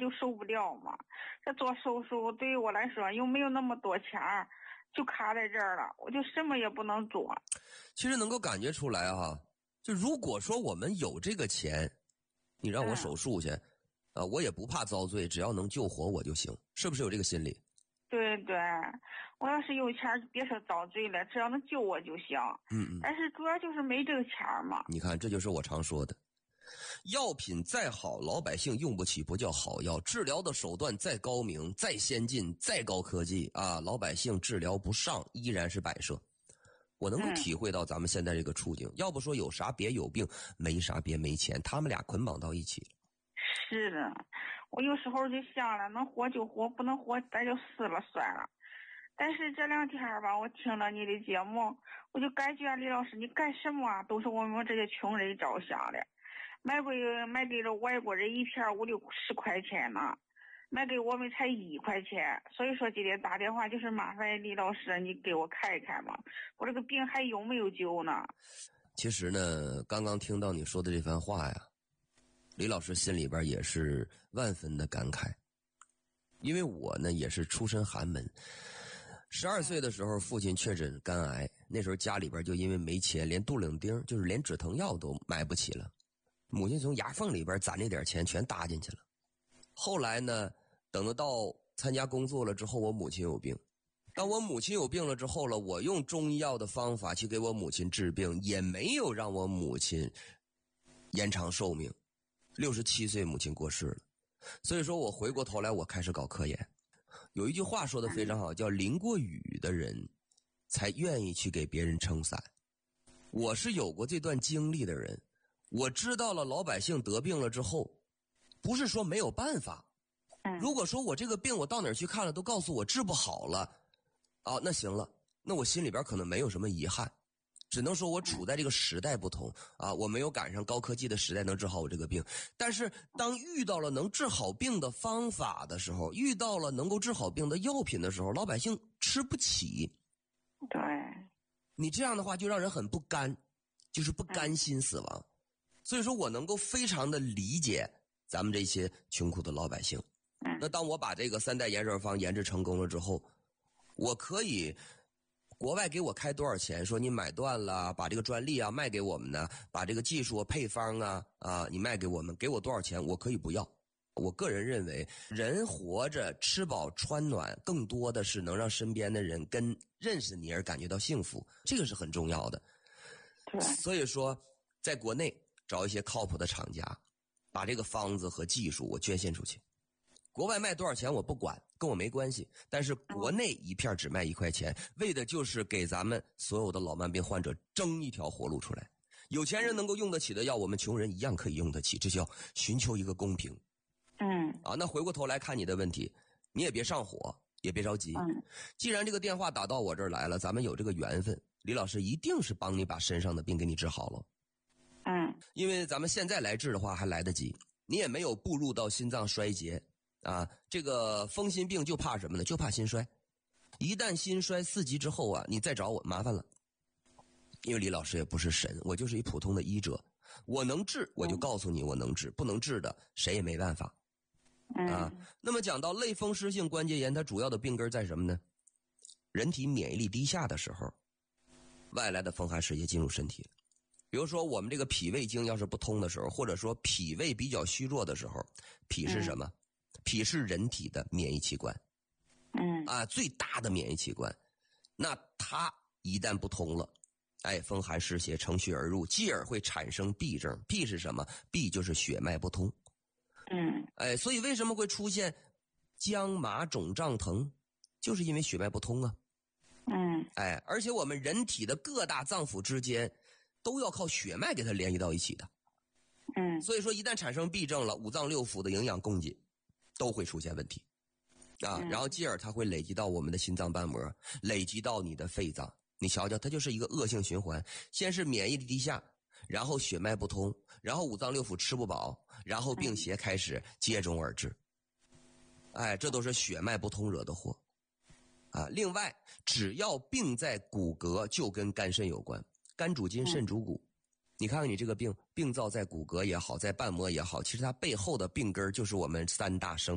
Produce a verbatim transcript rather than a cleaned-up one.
就受不了嘛。这做手术对于我来说又没有那么多钱，就卡在这儿了，我就什么也不能做。 其实能够感觉出来啊，就如果说我们有这个钱，你让我手术去，嗯、啊，我也不怕遭罪，只要能救活我就行，是不是有这个心理？ 对对，我要是有钱，别说遭罪了，只要能救我就行。 嗯嗯。 但是主要就是没这个钱嘛。 你看，这就是我常说的，药品再好，老百姓用不起不叫好药；治疗的手段再高明、再先进、再高科技啊，老百姓治疗不上，依然是摆设。我能够体会到咱们现在这个处境，嗯、要不说有啥别有病，没啥别没钱，他们俩捆绑到一起了。 是的，我有时候就想了，能活就活，不能活咱就死了算了。但是这两天吧，我听了你的节目，我就感觉李老师你干什么啊，都是我们这些穷人着想的。卖给卖给了外国人一片五六十块钱呢，卖给我们才一块钱。所以说今天打电话就是麻烦李老师你给我看一看吧，我这个病还有没有救呢？ 其实呢，刚刚听到你说的这番话呀，李老师心里边也是万分的感慨。因为我呢也是出身寒门，十二岁的时候父亲确诊肝癌，那时候家里边就因为没钱，连杜冷丁就是连止疼药都买不起了，母亲从牙缝里边攒那点钱全搭进去了。后来呢，等到到参加工作了之后，我母亲有病，当我母亲有病了之后了，我用中医药的方法去给我母亲治病，也没有让我母亲延长寿命，六十七岁母亲过世了。所以说我回过头来我开始搞科研。有一句话说得非常好，叫淋过雨的人才愿意去给别人撑伞。我是有过这段经历的人，我知道了老百姓得病了之后不是说没有办法，如果说我这个病我到哪儿去看了都告诉我治不好了啊，那行了，那我心里边可能没有什么遗憾，只能说我处在这个时代不同啊，我没有赶上高科技的时代能治好我这个病。但是当遇到了能治好病的方法的时候，遇到了能够治好病的药品的时候，老百姓吃不起。 对， 你这样的话就让人很不甘，就是不甘心死亡。所以说我能够非常的理解咱们这些穷苦的老百姓。那当我把这个三代延寿方研制成功了之后，我可以国外给我开多少钱，说你买断了，把这个专利啊卖给我们呢，把这个技术配方啊啊你卖给我们，给我多少钱我可以不要。我个人认为人活着吃饱穿暖，更多的是能让身边的人跟认识你而感觉到幸福，这个是很重要的。所以说在国内找一些靠谱的厂家，把这个方子和技术我捐献出去。国外卖多少钱我不管，跟我没关系，但是国内一片只卖一块钱，为的就是给咱们所有的老慢病患者争一条活路出来。有钱人能够用得起的药，我们穷人一样可以用得起，这叫寻求一个公平。 嗯， 啊，那回过头来看你的问题，你也别上火，也别着急。嗯，既然这个电话打到我这儿来了，咱们有这个缘分，李老师一定是帮你把身上的病给你治好了。 嗯， 因为咱们现在来治的话还来得及，你也没有步入到心脏衰竭。啊，这个风心病就怕什么呢？就怕心衰。一旦心衰四级之后啊，你再找我麻烦了。因为李老师也不是神，我就是一普通的医者，我能治我就告诉你我能治，不能治的谁也没办法。啊，那么讲到类风湿性关节炎，它主要的病根在什么呢？人体免疫力低下的时候，外来的风寒湿邪进入身体。比如说我们这个脾胃经要是不通的时候，或者说脾胃比较虚弱的时候，脾是什么？嗯，脾是人体的免疫器官，嗯啊，最大的免疫器官。那它一旦不通了，哎，风寒湿邪乘虚而入，继而会产生痹症。痹是什么？痹就是血脉不通。嗯，哎，所以为什么会出现僵麻肿胀疼？就是因为血脉不通啊。嗯，哎，而且我们人体的各大脏腑之间都要靠血脉给它联系到一起的。嗯，所以说一旦产生痹症了，五脏六腑的营养供给都会出现问题啊，然后继而它会累积到我们的心脏瓣膜，累积到你的肺脏。你瞧瞧，它就是一个恶性循环，先是免疫力低下，然后血脉不通，然后五脏六腑吃不饱，然后病邪开始接踵而至。哎，这都是血脉不通惹的祸啊。另外，只要病在骨骼，就跟肝肾有关，肝主筋，肾主骨。你看看你这个病，病灶在骨骼也好，在瓣膜也好，其实它背后的病根就是我们三大生